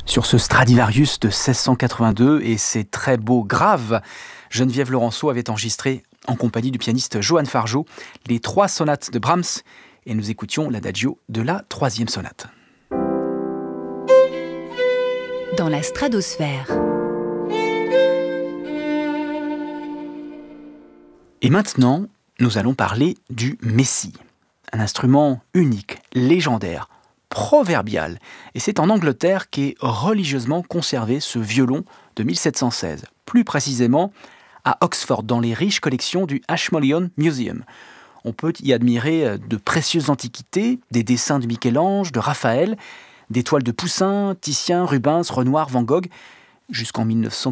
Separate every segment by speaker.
Speaker 1: Sur ce Stradivarius de 1682 et ses très beaux graves, Geneviève Laurenceau avait enregistré, en compagnie du pianiste Johann Fargeau, les 3 sonates de Brahms, et nous écoutions l'adagio de la 3e sonate.
Speaker 2: Dans la stratosphère.
Speaker 1: Et maintenant, nous allons parler du Messie, un instrument unique, légendaire, proverbial. Et c'est en Angleterre qu'est religieusement conservé ce violon de 1716, plus précisément à Oxford, dans les riches collections du Ashmolean Museum. On peut y admirer de précieuses antiquités, des dessins de Michel-Ange, de Raphaël, des toiles de Poussin, Titien, Rubens, Renoir, Van Gogh. Jusqu'en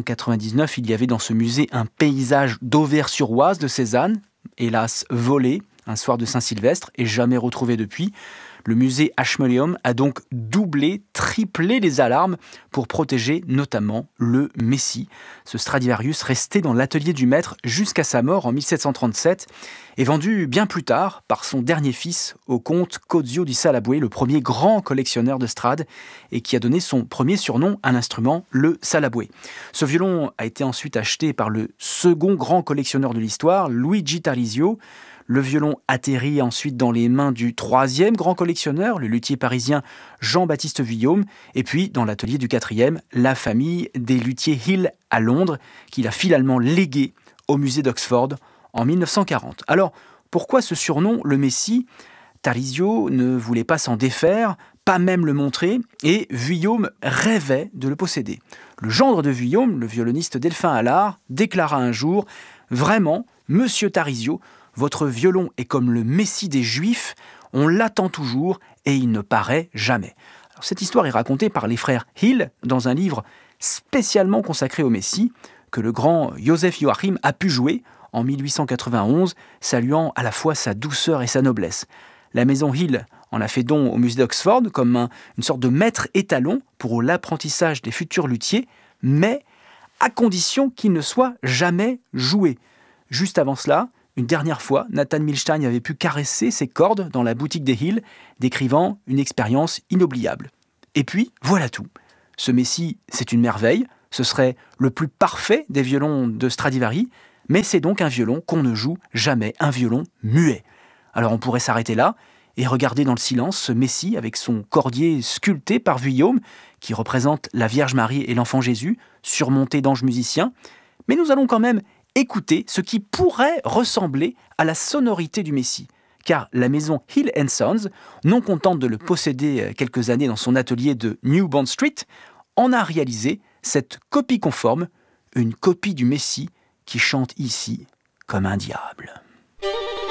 Speaker 1: 1999, il y avait dans ce musée un paysage d'Auvers-sur-Oise de Cézanne, hélas volé un soir de Saint-Sylvestre et jamais retrouvé depuis. Le musée Ashmolean a donc doublé, triplé les alarmes pour protéger notamment le Messie. Ce Stradivarius resté dans l'atelier du maître jusqu'à sa mort en 1737 est vendu bien plus tard par son dernier fils au comte Cozio di Salabue, le premier grand collectionneur de Strad et qui a donné son premier surnom à l'instrument, le Salabue. Ce violon a été ensuite acheté par le second grand collectionneur de l'histoire, Luigi Tarisio. Le violon atterrit ensuite dans les mains du 3e grand collectionneur, le luthier parisien Jean-Baptiste Vuillaume, et puis dans l'atelier du 4e, la famille des luthiers Hill à Londres, qu'il a finalement légué au musée d'Oxford en 1940. Alors, pourquoi ce surnom, le Messie ? Tarisio ne voulait pas s'en défaire, pas même le montrer, et Vuillaume rêvait de le posséder. Le gendre de Vuillaume, le violoniste Delphin Allard, déclara un jour « Vraiment, monsieur Tarisio, votre violon est comme le Messie des Juifs, on l'attend toujours et il ne paraît jamais. » Alors, cette histoire est racontée par les frères Hill dans un livre spécialement consacré au Messie que le grand Joseph Joachim a pu jouer en 1891, saluant à la fois sa douceur et sa noblesse. La maison Hill en a fait don au musée d'Oxford comme une sorte de maître étalon pour l'apprentissage des futurs luthiers, mais à condition qu'il ne soit jamais joué. Juste avant cela, une dernière fois, Nathan Milstein avait pu caresser ses cordes dans la boutique des Hill, décrivant une expérience inoubliable. Et puis, voilà tout. Ce Messie, c'est une merveille, ce serait le plus parfait des violons de Stradivari, mais c'est donc un violon qu'on ne joue jamais, un violon muet. Alors on pourrait s'arrêter là et regarder dans le silence ce Messie avec son cordier sculpté par Vuillaume, qui représente la Vierge Marie et l'Enfant Jésus, surmonté d'anges musiciens. Mais nous allons quand même écouter ce qui pourrait ressembler à la sonorité du Messie. Car la maison Hill & Sons, non contente de le posséder quelques années dans son atelier de New Bond Street, en a réalisé cette copie conforme, une copie du Messie qui chante ici comme un diable.